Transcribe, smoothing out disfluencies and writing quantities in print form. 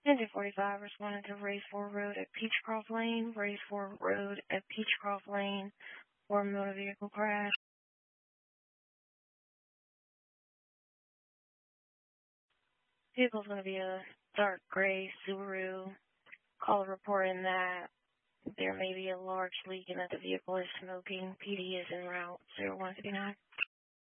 Engine 45 responding to Race 4 Road at Peachcroft Lane. Race 4 Road at Peachcroft Lane for a motor vehicle crash. Vehicle's going to be a dark gray Subaru. Call a report in that there may be a large leak and that the vehicle is smoking. PD is en route 0159.